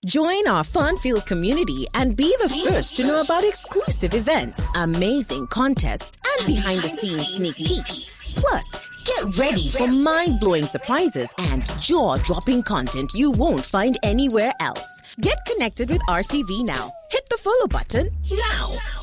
Join our fun-filled community and be the first to know about exclusive events, amazing contests, and behind-the-scenes sneak peeks. Plus, get ready for mind-blowing surprises and jaw-dropping content you won't find anywhere else. Get connected with RCV now. Hit the follow button now.